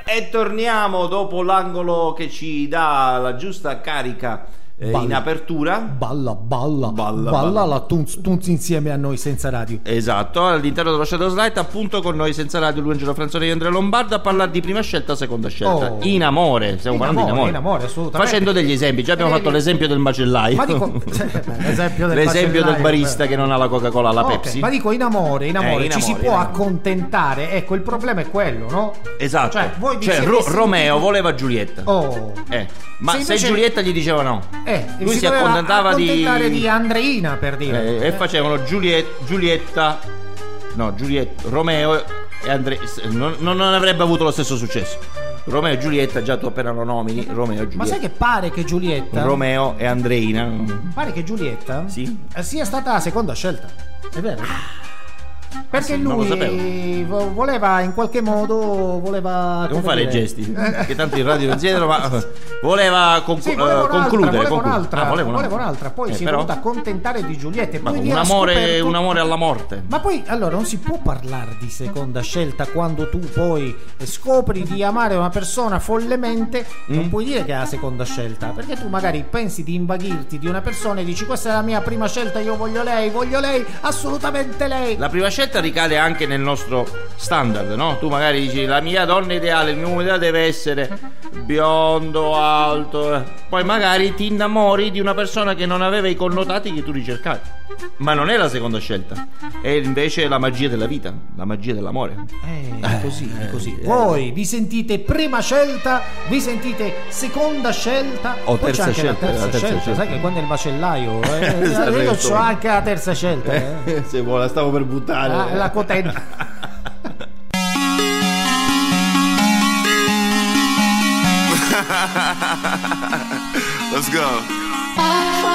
E torniamo dopo l'angolo che ci dà la giusta carica in apertura. Balla la Tunz insieme a noi senza radio. Esatto, all'interno dello Shadows Light, appunto, con noi senza radio, lui Angelo Franzoni e Andrea Lombardo, a parlare di prima scelta, seconda scelta. In amore, stiamo parlando in amore, assolutamente. Facendo degli esempi, già abbiamo fatto l'esempio del macellaio. Ma dico, l'esempio del barista che non ha la Coca-Cola alla Pepsi. Ma dico in amore ci si può accontentare. Ecco, il problema è quello, no? Esatto. Romeo voleva Giulietta. Ma se Giulietta gli diceva no, lui si accontentava di Andreina, per dire, e facevano Romeo e Andrea. Non avrebbe avuto lo stesso successo. Romeo e Giulietta, già tu appena lo nomini, Romeo e Giulietta. Ma sai che pare che Giulietta, Romeo e Andreina, pare che Giulietta sia stata la seconda scelta, è vero? Perché lui voleva in qualche modo non fare i gesti che tanto in radio non si vedono, ma voleva concludere. Voleva un'altra, poi si è voluta accontentare di Giulietta, ma un amore alla morte. Ma poi allora non si può parlare di seconda scelta quando tu poi scopri di amare una persona follemente. Non puoi dire che è la seconda scelta, perché tu magari pensi di invaghirti di una persona e dici: questa è la mia prima scelta, io voglio lei, assolutamente lei. La prima scelta ricade anche nel nostro standard, no? Tu magari dici: la mia donna ideale, il mio uomo ideale deve essere biondo, alto. Poi magari ti innamori di una persona che non aveva i connotati che tu ricercavi, ma non è la seconda scelta, è invece la magia della vita, la magia dell'amore. È così. Voi vi sentite prima scelta, vi sentite seconda scelta o terza scelta. Sai che quando è il macellaio io c'ho anche la terza scelta. Se vuoi, la stavo per buttare. La cotenza. Let's go.